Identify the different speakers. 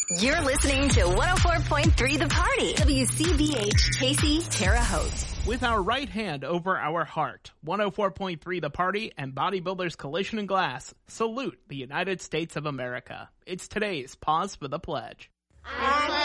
Speaker 1: You're listening to 104.3 The Party. WCBH Casey, Terre Haute.
Speaker 2: With our right hand over our heart, 104.3 The Party and Bodybuilders Collision and Glass salute the United States of America. It's today's Pause for the Pledge.
Speaker 3: I